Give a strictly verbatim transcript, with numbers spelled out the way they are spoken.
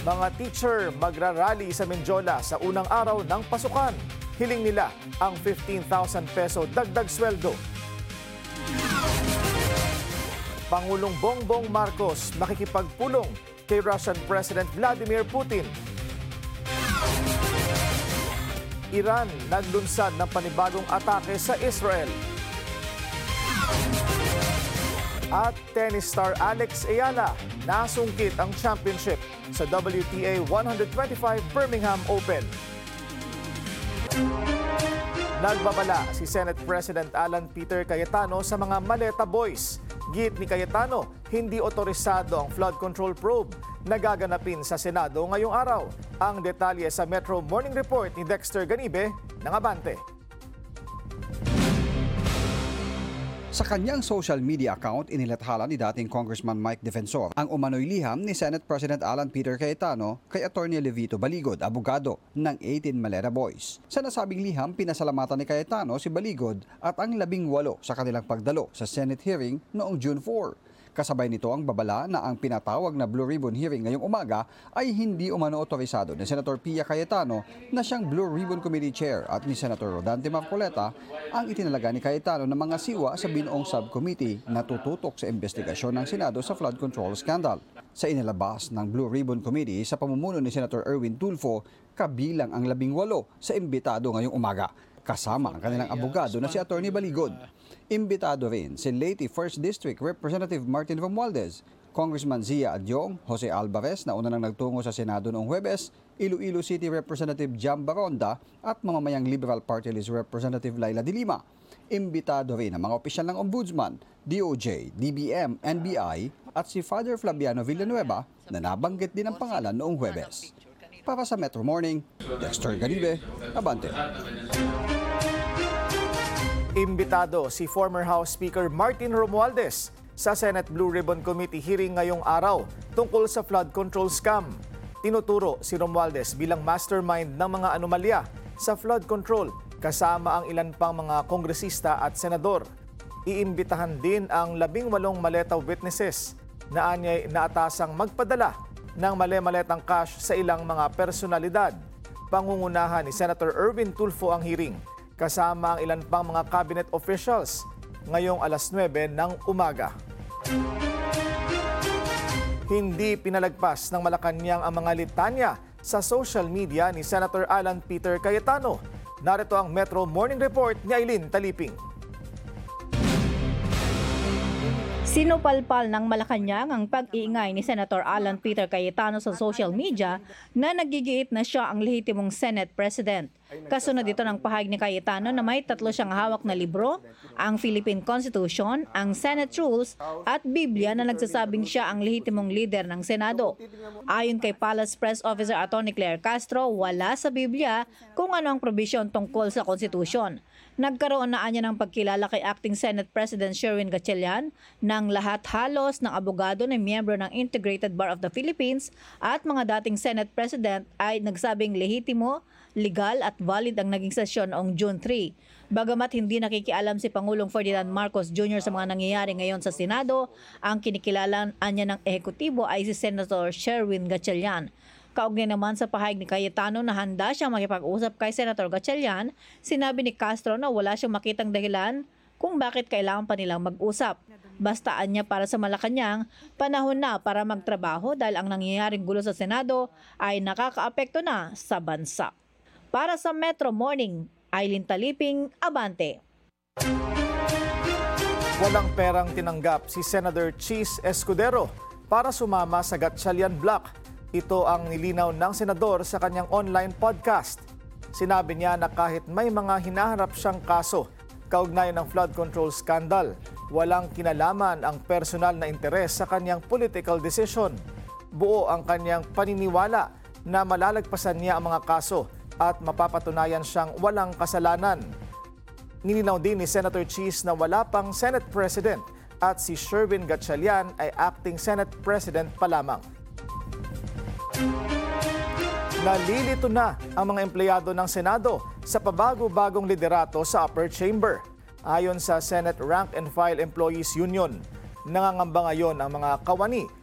Mga teacher magrarally sa Menjola sa unang araw ng pasukan. Hiling nila ang fifteen thousand peso dagdag sweldo. Pangulong Bongbong Marcos makikipagpulong kay Russian President Vladimir Putin. Iran naglunsad ng panibagong atake sa Israel. At tennis star Alex Ayala nasungkit ang championship sa W T A one twenty-five Birmingham Open. Nagbabala si Senate President Alan Peter Cayetano sa mga Maleta Boys. Git ni Cayetano, hindi otorisado ang flood control probe na gaganapin sa Senado ngayong araw. Ang detalye sa Metro Morning Report ni Dexter Ganibe ng Abante. Sa kanyang social media account, inilathala ni dating Congressman Mike Defensor ang umano'y liham ni Senate President Alan Peter Cayetano kay Attorney Levito Baligod, abogado ng eighteen Maleta Boys. Sa nasabing liham, pinasalamatan ni Cayetano si Baligod at ang labing walo sa kanilang pagdalo sa Senate hearing noong June four. Kasabay nito ang babala na ang pinatawag na Blue Ribbon hearing ngayong umaga ay hindi umano otorisado ni Senator Pia Cayetano na siyang Blue Ribbon Committee Chair at ni Senator Rodante Marcoleta ang itinalaga ni Cayetano ng mga siwa sa binuong subcommittee na tututok sa investigasyon ng Senado sa flood control scandal. Sa inilabas ng Blue Ribbon Committee sa pamumuno ni Senator Erwin Tulfo, kabilang ang labing walo sa imbitado ngayong umaga, kasama ang kanilang abogado na si Attorney Baligod. Imbitado rin si Leyte first District Representative Martin Romualdez, Congressman Zia Adyong, Jose Alvarez na una nang nagtungo sa Senado noong Huwebes, Iloilo City Representative Jam Baronda at mamamayang Liberal Party List Representative Laila de Lima. Imbitado rin ang mga opisyal ng Ombudsman, D O J, D B M, N B I at si Father Flaviano Villanueva na nabanggit din ang pangalan noong Huwebes. Para sa Metro Morning, Dexter Ganibe, Abante. Imbitado si former House Speaker Martin Romualdez sa Senate Blue Ribbon Committee hearing ngayong araw tungkol sa flood control scam. Tinuturo si Romualdez bilang mastermind ng mga anomalya sa flood control kasama ang ilan pang mga kongresista at senador. Iimbitahan din ang labing walong maleta witnesses na anyay naatasang magpadala ng mali-maletang cash sa ilang mga personalidad. Pangungunahan ni Senator Erwin Tulfo ang hearing kasama ang ilan pang mga cabinet officials ngayong alas nuwebe ng umaga. Hindi pinalagpas ng Malacanang ang mga litanya sa social media ni Senator Alan Peter Cayetano. Narito ang Metro Morning Report ni Aileen Taliping. Sinupalpal ng Malacanang ang pag-iingay ni Senator Alan Peter Cayetano sa social media na nagigiit na siya ang lehitimong Senate President. Kasunod dito ng pahayag ni Cayetano na may tatlo siyang hawak na libro, ang Philippine Constitution, ang Senate Rules at Biblia na nagsasabing siya ang lehitimong leader ng Senado. Ayon kay Palace Press Officer Atty. Claire Castro, wala sa Biblia kung ano ang probisyon tungkol sa Constitution. Nagkaroon na anya ng pagkilala kay Acting Senate President Sherwin Gatchalian ng lahat halos ng abogado na miyembro ng Integrated Bar of the Philippines at mga dating Senate President ay nagsabing lehitimo, legal at valid ang naging sesyon noong June three. Bagamat hindi nakikialam si Pangulong Ferdinand Marcos Junior sa mga nangyayari ngayon sa Senado, ang kinikilalan anya ng ehekutibo ay si Senator Sherwin Gatchalian. Kaugnay naman sa pahayag ni Cayetano na handa siyang makipag-usap kay Senator Gatchalian, sinabi ni Castro na wala siyang makitang dahilan kung bakit kailangan pa nilang mag-usap. Bastaan niya para sa Malacanang, panahon na para magtrabaho dahil ang nangyayaring gulo sa Senado ay nakakaapekto na sa bansa. Para sa Metro Morning, Aileen Taliping, Abante. Walang perang tinanggap si Senator Chis Escudero para sumama sa Gatchalian Block. Ito ang nilinaw ng senador sa kanyang online podcast. Sinabi niya na kahit may mga hinaharap siyang kaso kaugnay ng flood control scandal, walang kinalaman ang personal na interes sa kanyang political decision. Buo ang kanyang paniniwala na malalagpasan niya ang mga kaso at mapapatunayan siyang walang kasalanan. Nilinaw din ni Senator Chis na wala pang Senate President at si Sherwin Gatchalian ay acting Senate President pa lamang. Nalilito na ang mga empleyado ng Senado sa pabago-bagong liderato sa upper chamber. Ayon sa Senate Rank and File Employees Union, nangangamba ngayon ang mga kawani